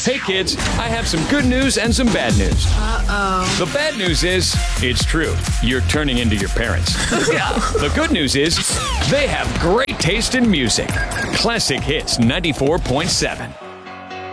Hey kids, I have some good news and some bad news. The bad news is, it's true. You're turning into your parents. The good news is, they have great taste in music. Classic Hits 94.7.